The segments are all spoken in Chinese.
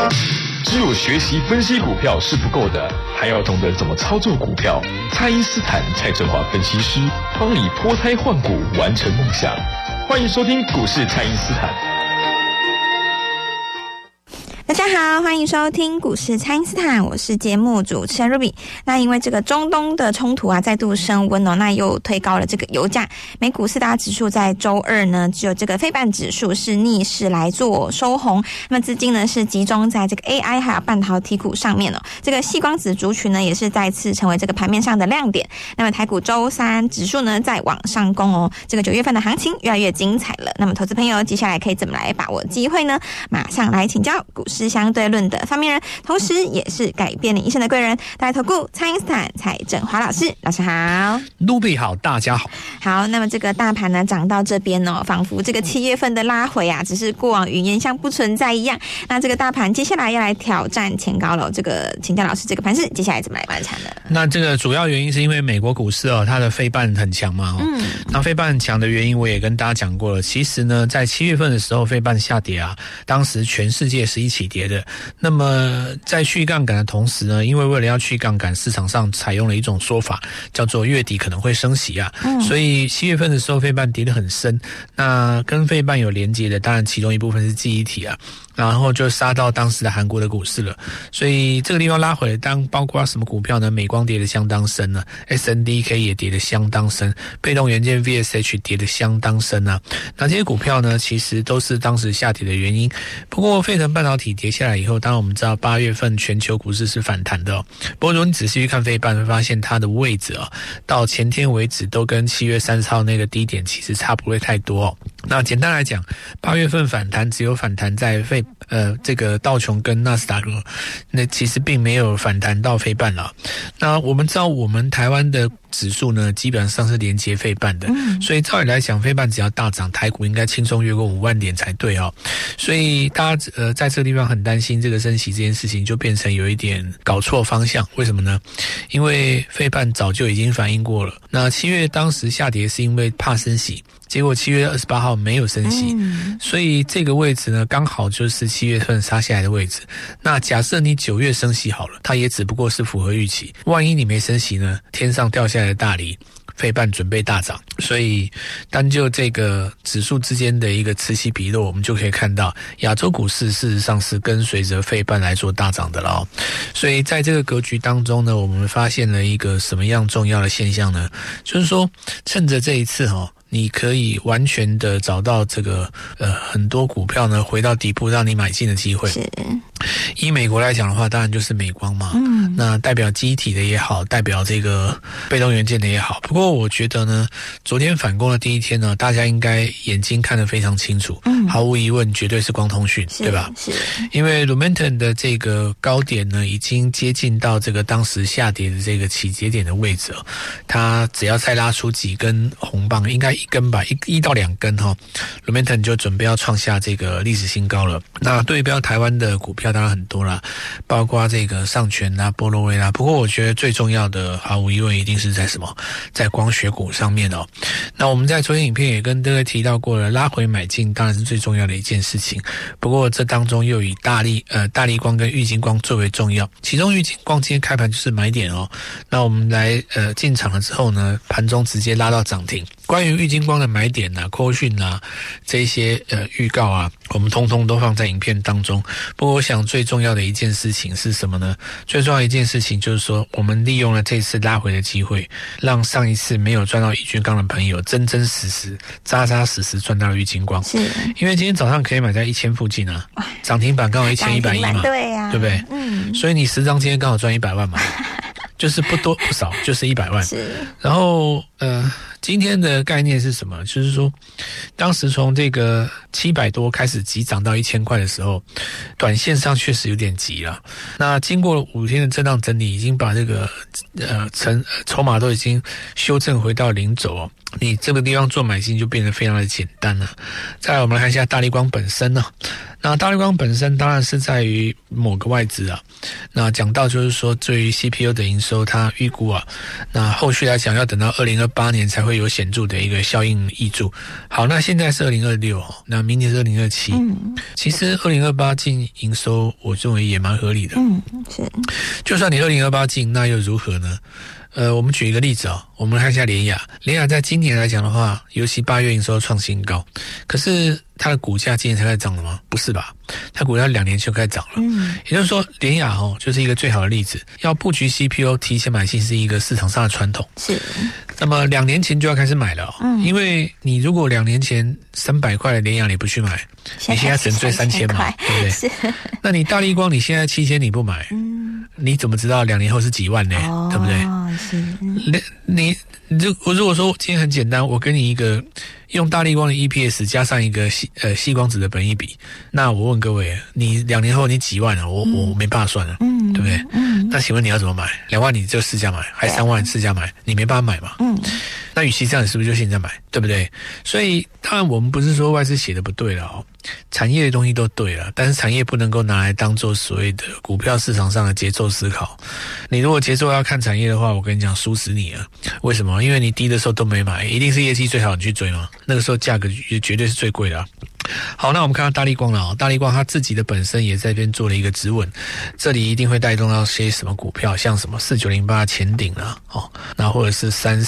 只有学习分析股票是不够的，还要懂得怎么操作股票。蔡因斯坦蔡振华分析师帮你脱胎换骨，完成梦想。欢迎收听股市蔡因斯坦。 大家好，欢迎收听股市蔡因斯坦，我是节目主持人 Ruby。 那因为这个中东的冲突再度升温那又推高了这个油价。美股四大指数在周二呢，只有这个费半指数是逆势来做收红。那么资金呢是集中在这个 AI 还有半导体股上面这个矽光子族群呢也是再次成为这个盘面上的亮点。那么台股周三指数呢在往上攻这个9月份的行情越来越精彩了。那么投资朋友接下来可以怎么来把握机会呢？马上来请教股市相对论的发明人，同时也是改变你一生的贵人，大来投顾蔡因斯坦蔡振华老师。老师好。 卢比好，大家好。 好，那么这个大盘呢涨到这边仿佛这个7月份的拉回只是过往云烟像不存在一样。那这个大盘接下来要来挑战前高了，这个请教老师这个盘势接下来怎么来观察呢？ 那这个主要原因是因为美国股市它的费半很强嘛那费半很强的原因我也跟大家讲过了。其实呢在7月份的时候费半下跌当时全世界是一起跌的。那么在去杠杆的同时呢，因为为了要去杠杆，市场上采用了一种说法叫做月底可能会升息所以7月份的时候费半跌得很深。那跟费半有连结的当然其中一部分是记忆体然后就杀到当时的韩国的股市了。所以这个地方拉回来，包括什么股票呢？美光跌得相当深了，SNDK 也跌得相当深，被动元件 VSH 跌得相当深那这些股票呢其实都是当时下跌的原因。不过费城半导体跌下来以后，当然我们知道8月份全球股市是反弹的不过如果你仔细去看费半，会发现它的位置到前天为止都跟7月30号那个低点其实差不会太多那简单来讲，8月份反弹只有反弹在这个道琼跟纳斯达克，那其实并没有反弹到费半了。那我们知道我们台湾的指数呢基本上是连接费半的所以照理来讲费半只要大涨，台股应该轻松越过5万点才对所以大家在这个地方很担心这个升息这件事情就变成有一点搞错方向。为什么呢？因为费半早就已经反映过了。那7月当时下跌是因为怕升息，结果7月28号没有升息所以这个位置呢刚好就是7月份杀下来的位置。那假设你9月升息好了，它也只不过是符合预期，万一你没升息呢，天上掉下来的大梨，费半准备大涨。所以单就这个指数之间的一个此起彼落，我们就可以看到亚洲股市事实上是跟随着费半来做大涨的了所以在这个格局当中呢，我们发现了一个什么样重要的现象呢？就是说趁着这一次你可以完全的找到这个很多股票呢回到底部让你买进的机会。 是以美国来讲的话，当然就是美光嘛那代表记忆体的也好，代表这个被动元件的也好。不过我觉得呢昨天反攻的第一天呢，大家应该眼睛看得非常清楚毫无疑问绝对是光通讯对吧？ 是因为 Lumentum 的这个高点呢已经接近到这个当时下跌的这个起跌点的位置它只要再拉出几根红棒，应该一根吧，1到2根Lumentum 就准备要创下这个历史新高了。那对标台湾的股票当然很多啦，包括这个上权波洛威不过我觉得最重要的毫无疑问一定是在什么？在光学股上面那我们在昨天影片也跟各位提到过了，拉回买进当然是最重要的一件事情。不过这当中又以大立光跟玉晶光最为重要，其中玉晶光今天开盘就是买点那我们来进场了之后呢，盘中直接拉到涨停。关于玉晶光的买点扣讯这些预告我们通通都放在影片当中。不过我想最重要的一件事情是什么呢？最重要的一件事情就是说，我们利用了这次拉回的机会，让上一次没有赚到玉晶光的朋友真真实实扎扎实实赚到了玉晶光。 是因为今天早上可以买在1000附近涨停板刚好1110嘛， 对对不对？所以你10张今天刚好赚100万嘛就是不多不少，就是100万。 是然后今天的概念是什么？就是说当时从这个700多开始急涨到1000块的时候，短线上确实有点急了。那经过了5天的震荡整理，已经把这个筹码都已经修正回到0轴你这个地方做买进就变得非常的简单了。再来我们来看一下大立光本身那大立光本身当然是在于某个外资那讲到就是说对于 CPU 的营收它预估那后续来讲要等到2028年才会会有显著的一个效应挹注。好，那现在是2026，那明年是2027。其实2028进营收，我认为也蛮合理的。 是。 就算你2028进，那又如何呢？我们举一个例子我们看一下联亚。联亚在今年来讲的话，尤其8月营收创新高，可是它的股价今年才开始涨了吗？不是吧？它股价2年就开始涨了。也就是说，联亚就是一个最好的例子。要布局 CPU 提前买进是一个市场上的传统。 是。 那么2年前就要开始买了因为你如果2年前300块的联亚你不去买，你现在只能追3000嘛，对不对？是。那你大立光你现在7000你不买，你怎么知道2年后是几万呢？对不对？你如果说今天很简单，我给你一个用大立光的 EPS 加上一个矽光子的本益比，那我问各位，你2年后你几万了？我没办法算了，对不对？那请问你要怎么买？2万你就市价买，还3万市价买，你没办法买嘛？那与其这样，你是不是就现在买，对不对？所以当然我们不是说外资写的不对了产业的东西都对了，但是产业不能够拿来当做所谓的股票市场上的节奏思考。你如果节奏要看产业的话，我跟你讲，输死你了。为什么？因为你低的时候都没买，一定是业绩最好你去追嘛，那个时候价格绝对是最贵的好，那我们看到大立光了大立光它自己的本身也在这边做了一个止稳，这里一定会带动到些什么股票，像什么4908前顶那或者是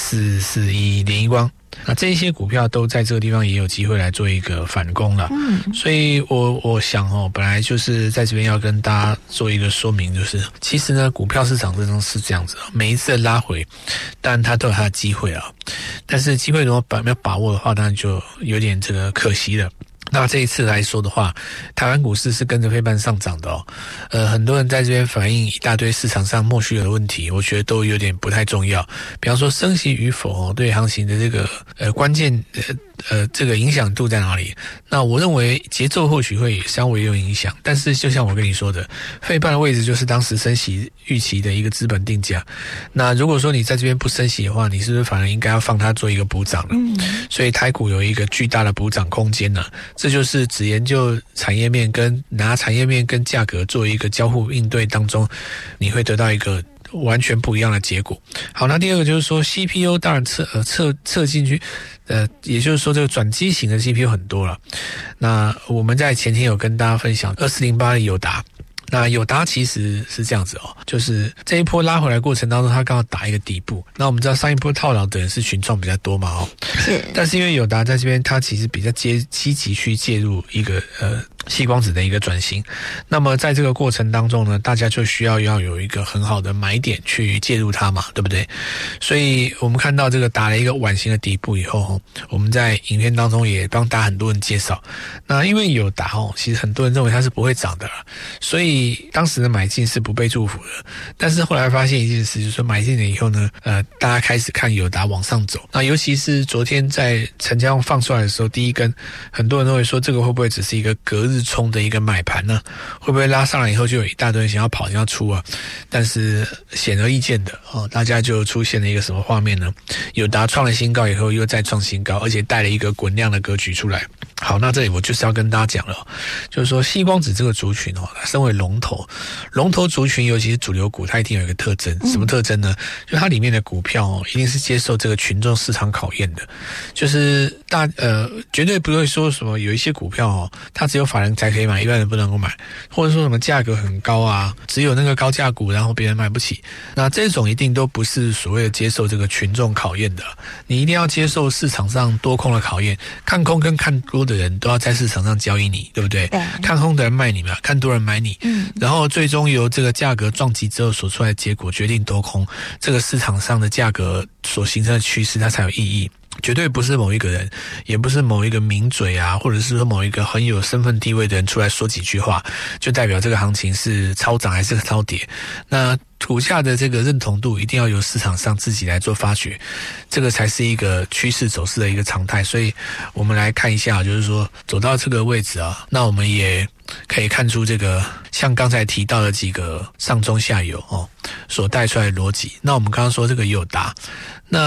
3441联一光，那这一些股票都在这个地方也有机会来做一个反攻了。所以我想本来就是在这边要跟大家做一个说明，就是其实呢，股票市场之中是这样子每一次的拉回，当然它都有它的机会但是机会如果没有把握的话，当然就有点这个可惜了。那这一次来说的话，台湾股市是跟着费半上涨的很多人在这边反映一大堆市场上莫须有的问题，我觉得都有点不太重要。比方说升息与否对行情的这个关键这个影响度在哪里？那我认为节奏或许会稍微有影响，但是就像我跟你说的，费半的位置就是当时升息预期的一个资本定价。那如果说你在这边不升息的话，你是不是反而应该要放它做一个补涨了？所以台股有一个巨大的补涨空间呢。这就是只研究产业面跟拿产业面跟价格做一个交互应对当中，你会得到一个完全不一样的结果。好，那第二个就是说 CPU 当然测进去也就是说这个转机型的 CPU 很多了。那我们在前天有跟大家分享2408的友达。那友达其实是这样子就是这一波拉回来过程当中，它刚好打一个底部。那我们知道上一波套牢的人是群创比较多嘛是。但是因为友达在这边，它其实比较积极去介入一个矽光子的一个转型。那么在这个过程当中呢，大家就需要有一个很好的买点去介入它嘛，对不对？所以我们看到这个打了一个碗形的底部以后，我们在影片当中也帮大家很多人介绍。那因为友达其实很多人认为它是不会涨的所以当时的买进是不被祝福的。但是后来发现一件事，就是说买进了以后呢，大家开始看友达往上走。那尤其是昨天在成交量放出来的时候，第一根，很多人都会说这个会不会只是一个隔日冲的一个买盘呢？会不会拉上来以后就有一大堆人想要跑想要出但是显而易见的大家就出现了一个什么画面呢？友达创了新高以后又再创新高，而且带了一个滚量的格局出来。好，那这里我就是要跟大家讲了就是说矽光子这个族群它身为龙头族群，尤其是主流股，它一定有一个特征。什么特征呢？就它里面的股票一定是接受这个群众市场考验的，就是绝对不会说什么有一些股票它只有法人才可以买，一般人不能够买，或者说什么价格很高只有那个高价股，然后别人买不起。那这种一定都不是所谓的接受这个群众考验的，你一定要接受市场上多空的考验，看空跟看多的人都要在市场上交易你，对不对？对。看空的人卖你嘛，看多人买你，然后最终由这个价格撞击之后所出来的结果决定多空，这个市场上的价格所形成的趋势它才有意义。绝对不是某一个人，也不是某一个名嘴或者是说某一个很有身份地位的人出来说几句话，就代表这个行情是超涨还是超跌。那股价的这个认同度一定要由市场上自己来做发掘，这个才是一个趋势走势的一个常态。所以我们来看一下，就是说走到这个位置那我们也可以看出这个像刚才提到的几个上中下游所带出来的逻辑。那我们刚刚说这个友达，那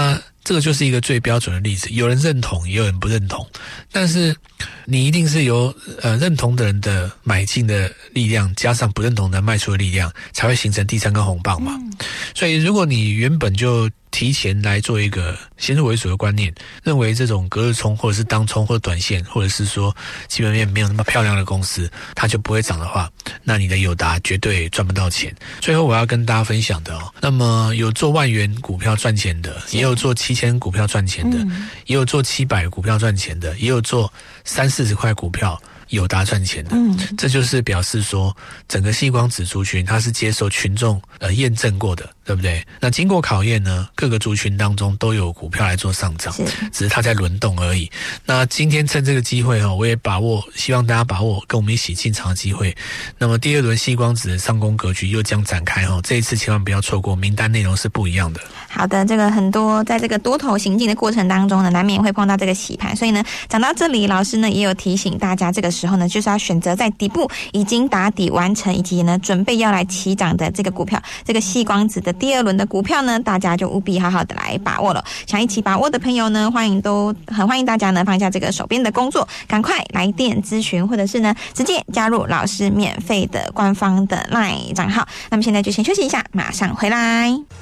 这个就是一个最标准的例子，有人认同也有人不认同，但是你一定是由认同的人的买进的力量加上不认同的卖出的力量，才会形成第三根红棒嘛。所以如果你原本就提前来做一个先入为主的观念，认为这种隔日冲或者是当冲或者短线，或者是说基本面没有那么漂亮的公司它就不会涨的话，那你的友达绝对赚不到钱。最后我要跟大家分享的那么有做10000元股票赚钱的，也有做7000股票赚钱的，也有做700股票赚钱的，也有做30-40块股票友达赚钱的，这就是表示说整个矽光子族群它是接受群众验证过的，对不对？那经过考验呢，各个族群当中都有股票来做上涨，只是它在轮动而已。那今天趁这个机会我也把握，希望大家把握跟我们一起进场的机会。那么第二轮矽光子的上攻格局又将展开这一次千万不要错过，名单内容是不一样的。 好的，这个很多在这个多头行进的过程当中呢，难免会碰到这个洗盘，所以呢，讲到这里，老师呢也有提醒大家，这个时候呢就是要选择在底部已经打底完成，以及呢准备要来起涨的这个股票，这个矽光子的第二轮的股票呢，大家就务必好好的来把握了。想一起把握的朋友呢，很欢迎大家呢放下这个手边的工作，赶快来电咨询，或者是呢直接加入老师免费的官方的 LINE 账号。那么现在就先休息一下，马上回来。